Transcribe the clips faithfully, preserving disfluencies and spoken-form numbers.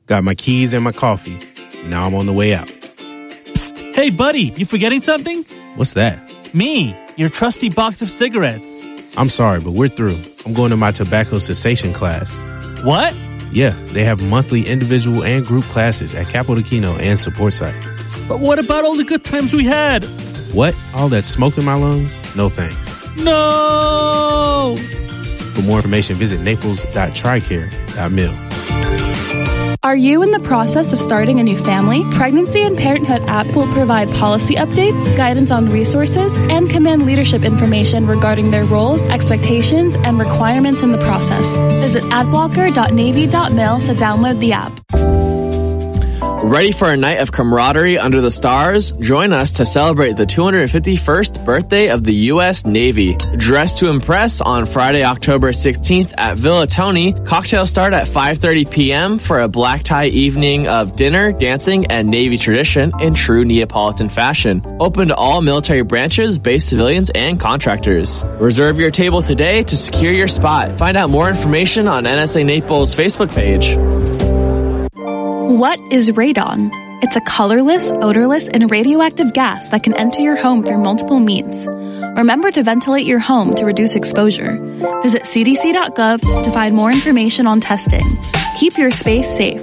got my keys and my coffee. Now I'm on the way out. Psst. Hey, buddy, you forgetting something? What's that? Me, your trusty box of cigarettes. I'm sorry, but we're through. I'm going to my tobacco cessation class. What? Yeah, they have monthly individual and group classes at Capo de Kino and Support Site. But what about all the good times we had? What? All that smoke in my lungs? No thanks. No! For more information, visit naples dot tricare dot mil. Are you in the process of starting a new family? Pregnancy and Parenthood app will provide policy updates, guidance on resources, and command leadership information regarding their roles, expectations, and requirements in the process. Visit adblocker dot navy dot mil to download the app. Ready for a night of camaraderie under the stars? Join us to celebrate the two hundred fifty-first birthday of the U S Navy. Dress to impress on Friday, October sixteenth at Villa Tony. Cocktails start at five thirty p.m. for a black tie evening of dinner, dancing, and Navy tradition in true Neapolitan fashion. Open to all military branches, base civilians, and contractors. Reserve your table today to secure your spot. Find out more information on N S A Naples' Facebook page. What is radon? It's a colorless, odorless, and radioactive gas that can enter your home through multiple means. Remember to ventilate your home to reduce exposure. Visit c d c dot gov to find more information on testing. Keep your space safe.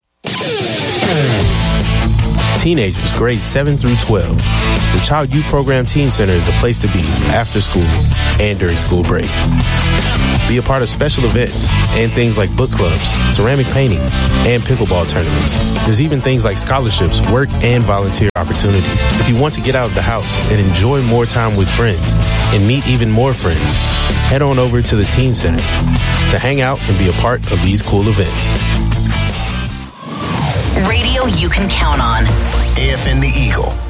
Teenagers grades seven through twelve. The Child Youth Program Teen Center is the place to be after school and during school break. Be a part of special events and things like book clubs, ceramic painting, and pickleball tournaments. There's even things like scholarships, work, and volunteer opportunities. If you want to get out of the house and enjoy more time with friends and meet even more friends, head on over to the Teen Center to hang out and be a part of these cool events. Radio you can count on. A F N The Eagle.